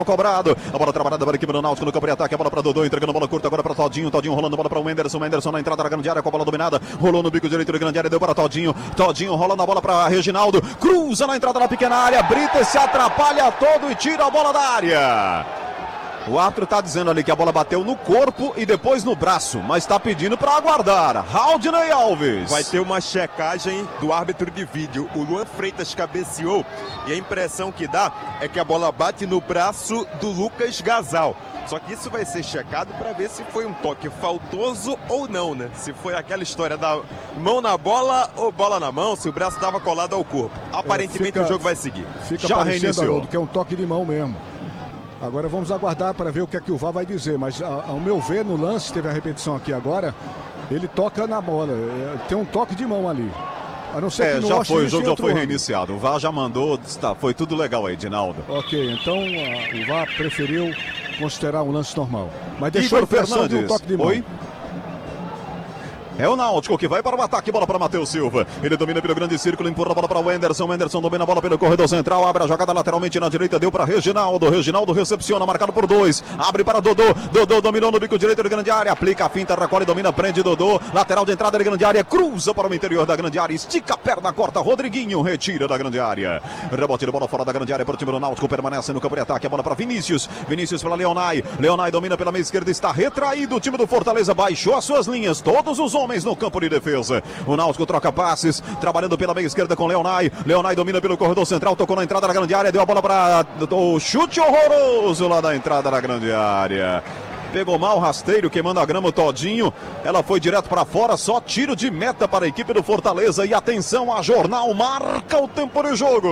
Cobrado, a bola trabalhada para a equipe do Náutico no campo de ataque, a bola para Dodô, entregando a bola curta agora para Todinho rolando a bola para o Wenderson na entrada da grande área com a bola dominada, rolou no bico direito da grande área, deu para Todinho rola na bola para Reginaldo, cruza na entrada da pequena área, Brita se atrapalha todo e tira a bola da área. O árbitro está dizendo ali que a bola bateu no corpo e depois no braço, mas está pedindo para aguardar. Haldney Alves. Vai ter uma checagem do árbitro de vídeo. O Luan Freitas cabeceou e a impressão que dá é que a bola bate no braço do Lucas Gasal. Só que isso vai ser checado para ver se foi um toque faltoso ou não, né? Se foi aquela história da mão na bola ou bola na mão, se o braço estava colado ao corpo. Aparentemente o jogo vai seguir. Fica já parecendo, Haroldo, que é um toque de mão mesmo. Agora vamos aguardar para ver o que é que o VAR vai dizer, mas ao meu ver, no lance, teve a repetição aqui agora, ele toca na bola, tem um toque de mão ali. A não ser que já foi, o jogo já foi reiniciado, o VAR já mandou, foi tudo legal aí, Edinaldo. Ok, então o VAR preferiu considerar um lance normal, mas deixou Igor Fernandes, de um toque de mão. Oi? É o Náutico que vai para o ataque, bola para Matheus Silva. Ele domina pelo grande círculo, empurra a bola para o Wenderson. Wenderson domina a bola pelo corredor central, abre a jogada lateralmente na direita, deu para Reginaldo. Reginaldo recepciona, marcado por 2. Abre para Dodô. Dodô dominou no bico direito de grande área, aplica a finta, recolhe, domina, prende Dodô. Lateral de entrada de grande área, cruza para o interior da grande área, estica a perna, corta. Rodriguinho retira da grande área. Rebote de bola fora da grande área para o time do Náutico, permanece no campo de ataque. A bola para Vinícius. Vinícius para Leonai. Leonai domina pela meia esquerda, está retraído. O time do Fortaleza baixou as suas linhas. Todos os homens no campo de defesa. O Náutico troca passes, trabalhando pela meia esquerda com Leonai. Leonai domina pelo corredor central, tocou na entrada da grande área, deu a bola para o chute horroroso lá da entrada da grande área. Pegou mal o rasteiro, queimando a grama o Todinho. Ela foi direto para fora, só tiro de meta para a equipe do Fortaleza. E atenção, a Jornal marca o tempo de jogo.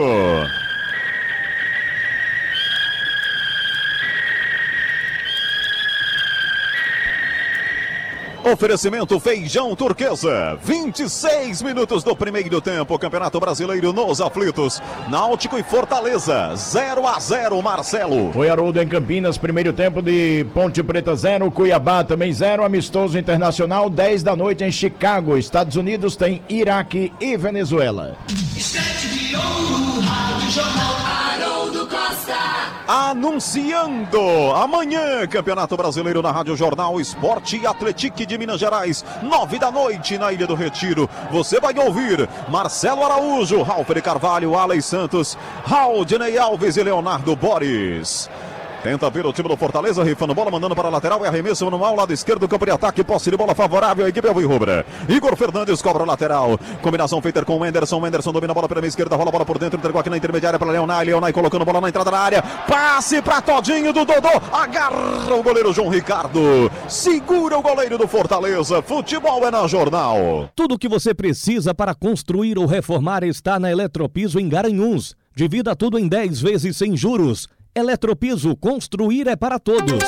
Oferecimento Feijão Turquesa, 26 minutos do primeiro tempo, Campeonato Brasileiro nos aflitos, Náutico e Fortaleza, 0-0, Marcelo. Foi Haroldo em Campinas, primeiro tempo de Ponte Preta 0, Cuiabá também 0, amistoso internacional, 10 da noite em Chicago, Estados Unidos tem Iraque e Venezuela. Anunciando amanhã, Campeonato Brasileiro na Rádio Jornal, Esporte e Atlético de Minas Gerais, 9 da noite na Ilha do Retiro. Você vai ouvir Marcelo Araújo, Ralf de Carvalho, Alex Santos, Haldney Alves e Leonardo Boris. Tenta ver o time do Fortaleza, rifando bola, mandando para a lateral, e arremesso manual, lado esquerdo do campo de ataque, posse de bola favorável, a equipe alvirrubra. Igor Fernandes cobra o lateral, combinação feita com o Wenderson domina a bola pela meia esquerda, rola a bola por dentro, entregou aqui na intermediária para Leonai, Leonai colocando a bola na entrada da área, passe para Todinho do Dodô, agarra o goleiro João Ricardo, segura o goleiro do Fortaleza, futebol é na Jornal. Tudo o que você precisa para construir ou reformar está na Eletropiso em Garanhuns, divida tudo em 10 vezes sem juros. Eletropiso, construir é para todos.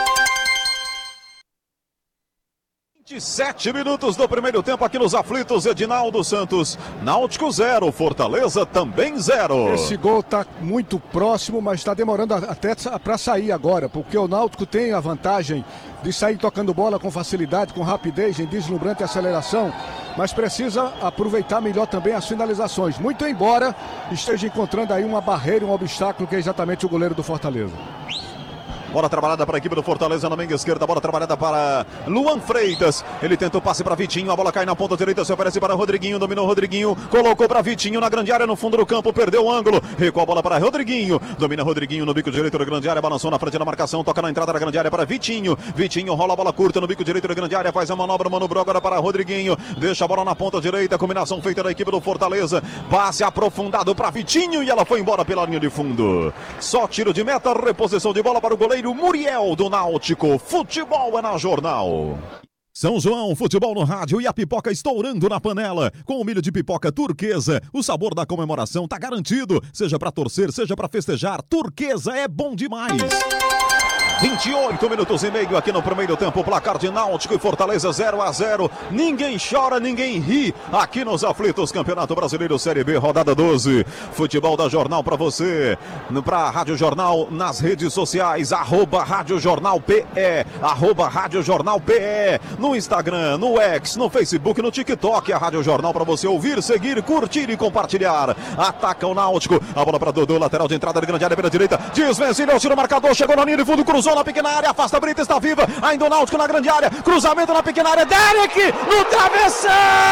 27 minutos do primeiro tempo aqui nos aflitos, Edinaldo Santos. Náutico 0, Fortaleza também 0. Esse gol está muito próximo, mas está demorando até para sair agora, porque o Náutico tem a vantagem de sair tocando bola com facilidade, com rapidez, em deslumbrante aceleração, mas precisa aproveitar melhor também as finalizações, muito embora esteja encontrando aí uma barreira, um obstáculo, que é exatamente o goleiro do Fortaleza. Bola trabalhada para a equipe do Fortaleza na meia esquerda, bola trabalhada para Luan Freitas, ele tentou passe para Vitinho, a bola cai na ponta direita, se oferece para Rodriguinho, dominou Rodriguinho, colocou para Vitinho na grande área, no fundo do campo, perdeu o ângulo, recuou a bola para Rodriguinho, domina Rodriguinho no bico direito da grande área, balançou na frente da marcação, toca na entrada da grande área para Vitinho, Vitinho rola a bola curta no bico direito da grande área, faz a manobra, manobrou agora para Rodriguinho, deixa a bola na ponta direita, combinação feita da equipe do Fortaleza, passe aprofundado para Vitinho e ela foi embora pela linha de fundo, só tiro de meta, reposição de bola para o goleiro Muriel do Náutico. Futebol é na Jornal. São João, futebol no rádio e a pipoca estourando na panela. Com o milho de pipoca Turquesa, o sabor da comemoração tá garantido. Seja pra torcer, seja pra festejar, Turquesa é bom demais. 28 minutos e meio aqui no primeiro tempo, placar de Náutico e Fortaleza 0-0. Ninguém chora, ninguém ri aqui nos aflitos, Campeonato Brasileiro Série B, rodada 12. Futebol da Jornal para você, para Rádio Jornal nas redes sociais, @Rádio Jornal PE, Rádio Jornal PE, no Instagram, no X, no Facebook, no TikTok, a Rádio Jornal para você ouvir, seguir, curtir e compartilhar. Ataca o Náutico, a bola para Dodô, lateral de entrada de grande área pela direita, desvencilhou, tira o marcador, chegou na linha de fundo, cruzou na pequena área, afasta a Brita, está viva, ainda o Náutico na grande área, cruzamento na pequena área, Derek no travessão!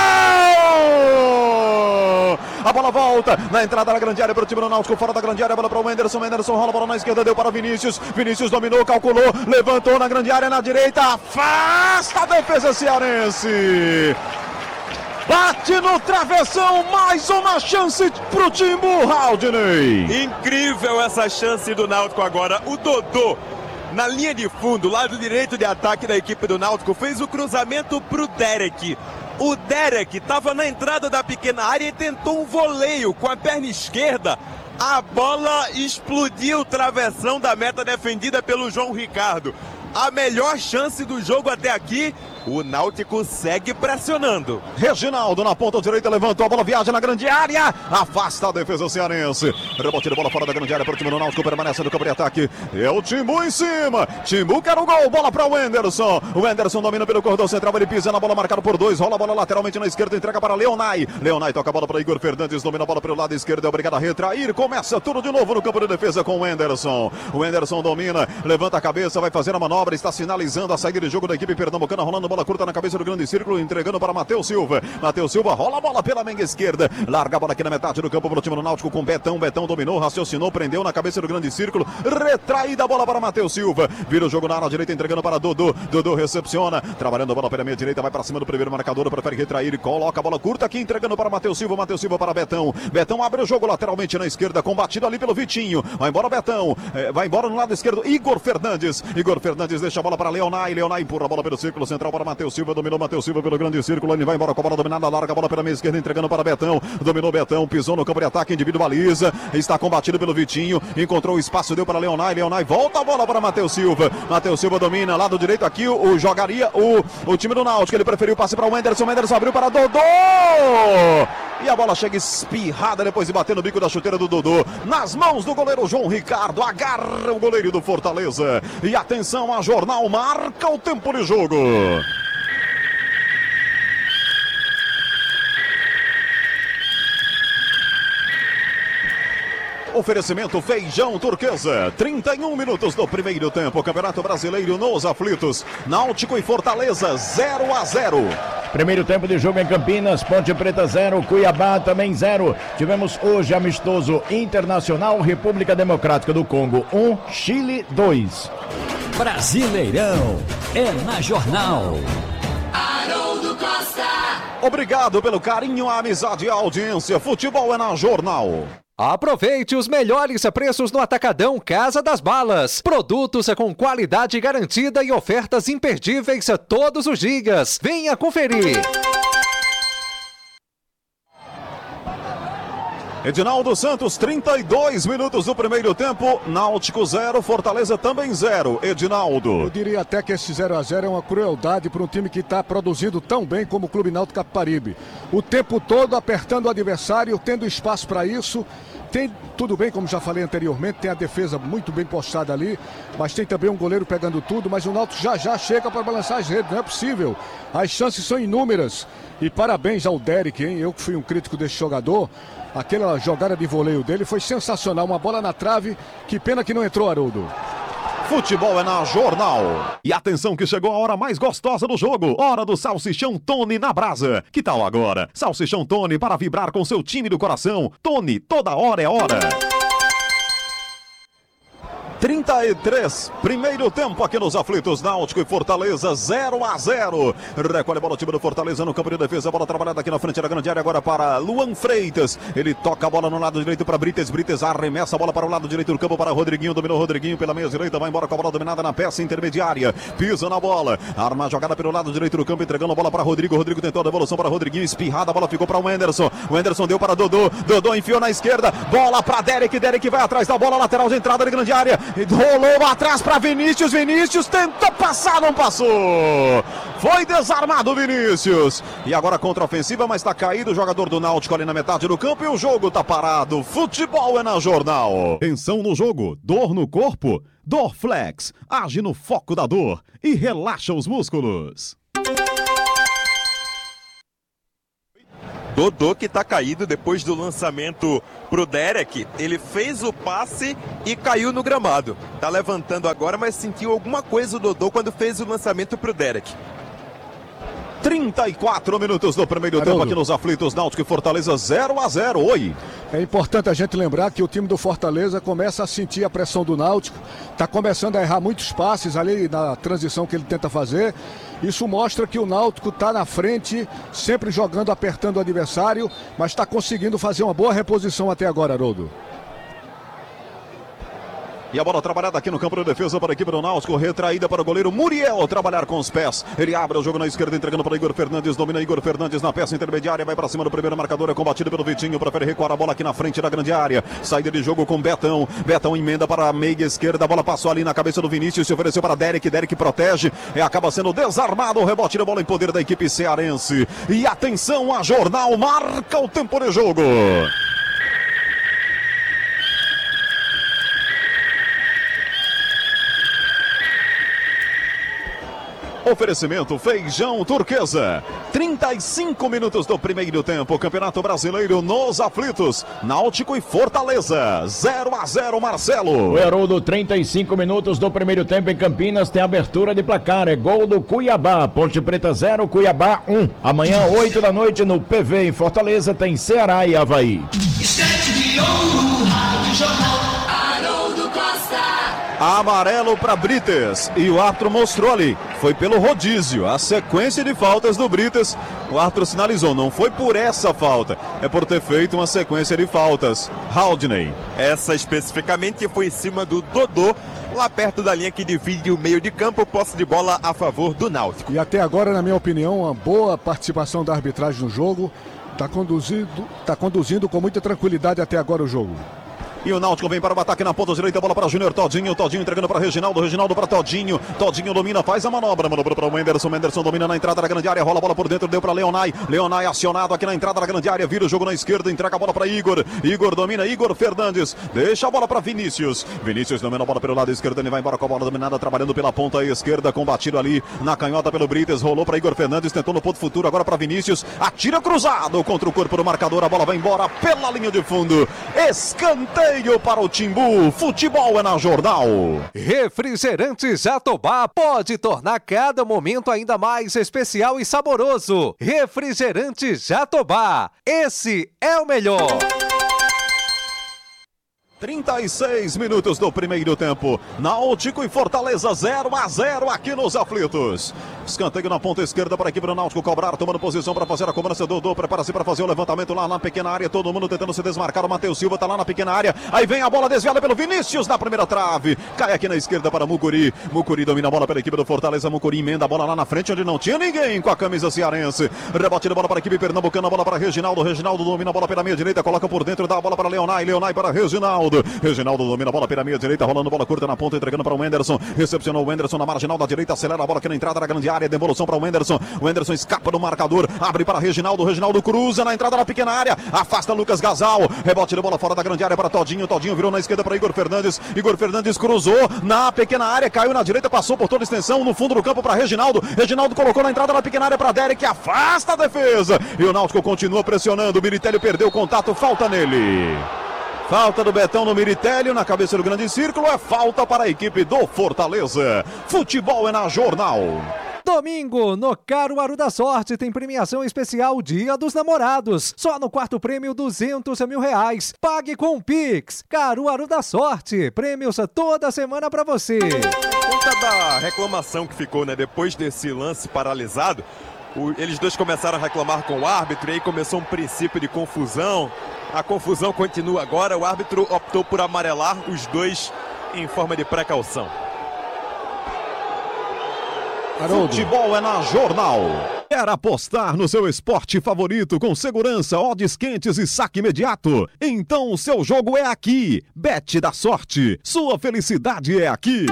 A bola volta na entrada da grande área para o time do Náutico, fora da grande área, a bola para o Wenderson, rola a bola na esquerda, deu para Vinícius, Vinícius dominou, calculou, levantou na grande área, na direita, afasta a defesa cearense! Bate no travessão, mais uma chance pro Timbu, Haldney. Incrível essa chance do Náutico agora. O Dodô, na linha de fundo, lado direito de ataque da equipe do Náutico, fez o cruzamento pro Derek. O Derek estava na entrada da pequena área e tentou um voleio com a perna esquerda. A bola explodiu o travessão da meta defendida pelo João Ricardo. A melhor chance do jogo até aqui, o Náutico segue pressionando. Reginaldo na ponta direita, levantou a bola, viaja na grande área, afasta a defesa cearense. Rebote de bola fora da grande área para o time do Náutico, permanece no campo de ataque. É o Timbu em cima, Timbu quer o gol, bola para o Wenderson. O Wenderson domina pelo corredor central, ele pisa na bola, marcado por 2, rola a bola lateralmente na esquerda, entrega para Leonai. Leonai toca a bola para Igor Fernandes, domina a bola pelo lado esquerdo, é obrigado a retrair, começa tudo de novo no campo de defesa com o Wenderson. O Wenderson domina, levanta a cabeça, vai fazer a manobra, está sinalizando a saída de jogo da equipe pernambucana, rolando bola curta na cabeça do grande círculo, entregando para Matheus Silva. Matheus Silva rola a bola pela menga esquerda, larga a bola aqui na metade do campo para o time do Náutico com Betão. Betão dominou, raciocinou, prendeu na cabeça do grande círculo, retraída a bola para Matheus Silva, vira o jogo na área direita, entregando para Dodô. Dodô recepciona, trabalhando a bola pela meia direita, vai para cima do primeiro marcador, prefere retrair, coloca a bola curta aqui, entregando para Matheus Silva. Matheus Silva para Betão. Betão abre o jogo lateralmente na esquerda, combatido ali pelo Vitinho. Vai embora Betão, vai embora no lado esquerdo Igor Fernandes. Igor Fernandes deixa a bola para Leonai. Leonai empurra a bola pelo círculo central para Matheus Silva, dominou Matheus Silva pelo grande círculo, ele vai embora com a bola dominada, larga a bola pela meia esquerda, entregando para Betão, dominou Betão, pisou no campo de ataque, individualiza, está combatido pelo Vitinho, encontrou o espaço, deu para Leonai, Leonai volta a bola para Matheus Silva, Matheus Silva domina, lado direito aqui, jogaria o time do Náutico, ele preferiu o passe para o Wenderson, Wenderson abriu para Dodô, e a bola chega espirrada depois de bater no bico da chuteira do Dodô, nas mãos do goleiro João Ricardo, agarra o goleiro do Fortaleza, e atenção, a Jornal marca o tempo de jogo. Oferecimento Feijão Turquesa, 31 minutos do primeiro tempo, Campeonato Brasileiro nos aflitos, Náutico e Fortaleza 0-0. Primeiro tempo de jogo em Campinas, Ponte Preta 0, Cuiabá também 0. Tivemos hoje amistoso Internacional, República Democrática do Congo 1, Chile 2. Brasileirão é na Jornal. Haroldo Costa. Obrigado pelo carinho, a amizade e a audiência. Futebol é na Jornal. Aproveite os melhores preços no Atacadão Casa das Balas. Produtos com qualidade garantida e ofertas imperdíveis todos os dias. Venha conferir. Edinaldo Santos, 32 minutos do primeiro tempo, Náutico 0, Fortaleza também 0. Edinaldo. Eu diria até que esse 0-0 é uma crueldade para um time que está produzindo tão bem como o Clube Náutico Capibaribe. O tempo todo apertando o adversário, tendo espaço para isso. Tem tudo bem, como já falei anteriormente, tem a defesa muito bem postada ali, mas tem também um goleiro pegando tudo, mas o Náutico já chega para balançar as redes, não é possível. As chances são inúmeras. E parabéns ao Derek, hein? Eu que fui um crítico desse jogador. Aquela jogada de voleio dele foi sensacional, uma bola na trave, que pena que não entrou, Haroldo. Futebol é na Jornal. E atenção que chegou a hora mais gostosa do jogo. Hora do Salsichão Tony na brasa. Que tal agora? Salsichão Tony para vibrar com seu time do coração. Tony, toda hora é hora. 33, primeiro tempo aqui nos aflitos, Náutico e Fortaleza 0-0. Recolhe a bola o time do Fortaleza no campo de defesa, a bola trabalhada aqui na frente da grande área agora para Luan Freitas. Ele toca a bola no lado direito para Brites, Brites arremessa a bola para o lado direito do campo para Rodriguinho, dominou Rodriguinho pela meia direita, vai embora com a bola dominada na peça intermediária, pisa na bola, arma a jogada pelo lado direito do campo, entregando a bola para Rodrigo, Rodrigo tentou a devolução para Rodriguinho, espirrada, a bola ficou para o Wenderson, o Wenderson deu para Dodô, Dodô enfiou na esquerda, bola para Derek, Derek vai atrás da bola, lateral de entrada de grande área, rolou atrás para Vinícius, Vinícius tentou passar, não passou. Foi desarmado Vinícius. E agora contra-ofensiva, mas está caído o jogador do Náutico ali na metade do campo e o jogo está parado. Futebol é na Jornal. Tensão no jogo, dor no corpo. Dorflex, age no foco da dor e relaxa os músculos. Dodô que tá caído depois do lançamento pro Derek. Ele fez o passe e caiu no gramado. Tá levantando agora, mas sentiu alguma coisa o Dodô quando fez o lançamento pro Derek. 34 minutos do primeiro tempo aqui nos aflitos. Náutico e Fortaleza 0-0. Oi. É importante a gente lembrar que o time do Fortaleza começa a sentir a pressão do Náutico. Está começando a errar muitos passes ali na transição que ele tenta fazer. Isso mostra que o Náutico está na frente, sempre jogando, apertando o adversário, mas está conseguindo fazer uma boa reposição até agora, Haroldo. E a bola trabalhada aqui no campo de defesa para a equipe do Náutico, retraída para o goleiro Muriel trabalhar com os pés. Ele abre o jogo na esquerda, entregando para Igor Fernandes, domina Igor Fernandes na peça intermediária, vai para cima do primeiro marcador, é combatido pelo Vitinho, prefere recuar a bola aqui na frente da grande área. Saída de jogo com Betão, Betão emenda para a meia esquerda, a bola passou ali na cabeça do Vinícius, se ofereceu para Derek, Derek protege, e acaba sendo desarmado, o rebote de bola em poder da equipe cearense. E atenção, a Jornal marca o tempo de jogo. Oferecimento Feijão Turquesa. 35 minutos do primeiro tempo. Campeonato Brasileiro nos aflitos. Náutico e Fortaleza. 0-0, Marcelo. O Haroldo, 35 minutos do primeiro tempo em Campinas. Tem abertura de placar. É gol do Cuiabá. Ponte Preta 0, Cuiabá 1. Amanhã, 8 da noite, no PV em Fortaleza, tem Ceará e Avaí. Amarelo para Brites e o árbitro mostrou ali, foi pelo rodízio, a sequência de faltas do Brites, o árbitro sinalizou, não foi por essa falta, é por ter feito uma sequência de faltas. Haldney. Essa especificamente foi em cima do Dodô, lá perto da linha que divide o meio de campo, posse de bola a favor do Náutico. E até agora, na minha opinião, uma boa participação da arbitragem no jogo, tá conduzindo com muita tranquilidade até agora o jogo. E o Náutico vem para o ataque na ponta direita, bola para Júnior Todinho, Todinho entregando para Reginaldo, Reginaldo para Todinho, Todinho domina, faz a manobra para o Wenderson, Wenderson domina na entrada da grande área, rola a bola por dentro, deu para Leonai, Leonai acionado aqui na entrada da grande área, vira o jogo na esquerda, entrega a bola para Igor, Igor domina, Igor Fernandes, deixa a bola para Vinícius, Vinícius domina a bola pelo lado esquerdo, ele vai embora com a bola dominada, trabalhando pela ponta esquerda, combatido ali na canhota pelo Brites, rolou para Igor Fernandes, tentou no ponto futuro, agora para Vinícius, atira cruzado contra o corpo do marcador, a bola vai embora pela linha de fundo, escanteio para o time. Futebol é na Jornal. Refrigerante Jatobá pode tornar cada momento ainda mais especial e saboroso. Refrigerante Jatobá, esse é o melhor. 36 minutos do primeiro tempo. Náutico e Fortaleza 0-0 aqui nos aflitos. Escanteio na ponta esquerda para a equipe do Náutico cobrar, tomando posição para fazer a cobrança. Dodô prepara-se para fazer o levantamento lá na pequena área. Todo mundo tentando se desmarcar. O Matheus Silva está lá na pequena área. Aí vem a bola desviada pelo Vinícius na primeira trave. Cai aqui na esquerda para Mucuri. Mucuri domina a bola pela equipe do Fortaleza. Mucuri emenda a bola lá na frente onde não tinha ninguém com a camisa cearense. Rebote de bola para a equipe pernambucana. A bola para Reginaldo. Reginaldo domina a bola pela meia direita. Coloca por dentro, dá a bola para Leonai. Leonai para Reginaldo. Reginaldo domina a bola pela meia direita. Rolando bola curta na ponta, entregando para o Wenderson. Recepcionou o Wenderson na marginal da direita. Acelera a bola aqui na entrada da grande área. Devolução para o Wenderson. O Wenderson escapa do marcador. Abre para Reginaldo. Reginaldo cruza na entrada da pequena área. Afasta Lucas Gasal. Rebote de bola fora da grande área para Todinho. Todinho virou na esquerda para Igor Fernandes. Igor Fernandes cruzou na pequena área. Caiu na direita. Passou por toda a extensão. No fundo do campo para Reginaldo. Reginaldo colocou na entrada da pequena área para Derek. Afasta a defesa. E o Náutico continua pressionando. O Miritelli perdeu o contato. Falta nele. Falta do Betão no Miritelli, na cabeça do grande círculo, é falta para a equipe do Fortaleza. Futebol é na Jornal. Domingo, no Caruaru da Sorte, tem premiação especial Dia dos Namorados. Só no quarto prêmio, R$200 mil. Pague com Pix. Caruaru da Sorte. Prêmios toda semana para você. Por conta da reclamação que ficou, né, depois desse lance paralisado, eles dois começaram a reclamar com o árbitro e aí começou um princípio de confusão. A confusão continua agora, o árbitro optou por amarelar os dois em forma de precaução. Haroldo. Futebol é na Jornal. Quer apostar no seu esporte favorito com segurança, odds quentes e saque imediato? Então o seu jogo é aqui. Bet da Sorte. Sua felicidade é aqui.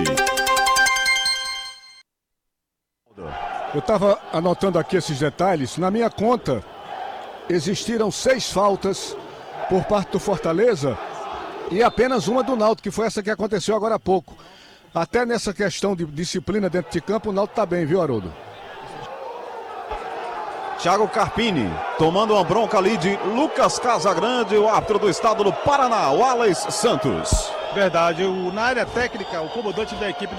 Eu estava anotando aqui esses detalhes. Na minha conta, existiram 6 faltas por parte do Fortaleza e apenas uma do Náutico, que foi essa que aconteceu agora há pouco. Até nessa questão de disciplina dentro de campo, o Náutico está bem, viu, Haroldo? Thiago Carpini tomando uma bronca ali de Lucas Casagrande, o árbitro do estado do Paraná, o Alex Santos. Verdade, na área técnica, o comandante da equipe